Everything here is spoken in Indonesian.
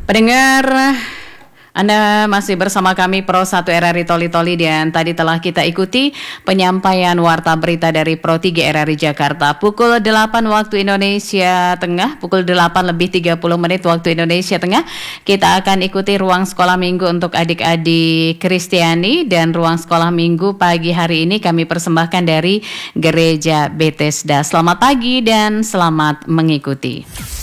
Pendengar, Anda masih bersama kami Pro 1 RRI Toli-Toli dan tadi telah kita ikuti penyampaian warta berita dari Pro 3 RRI Jakarta. Pukul 8 waktu Indonesia Tengah, pukul 8 lebih 30 menit waktu Indonesia Tengah, kita akan ikuti ruang sekolah minggu untuk adik-adik Kristiani dan ruang sekolah minggu pagi hari ini kami persembahkan dari Gereja Bethesda. Selamat pagi dan selamat mengikuti.